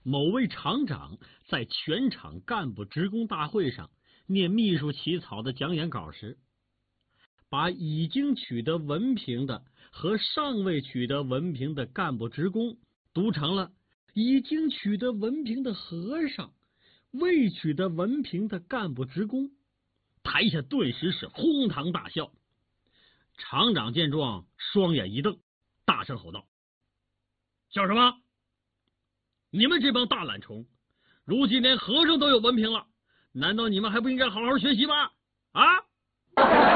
某位厂长在全厂干部职工大会上念秘书起草的讲演稿时，把已经取得文凭的和尚未取得文凭的干部职工读成了已经取得文凭的和尚，未取得文凭的干部职工。台下顿时是哄堂大笑。厂长见状，双眼一瞪，大声吼道：“笑什么？你们这帮大懒虫，如今连和尚都有文凭了，难道你们还不应该好好学习吗？啊！”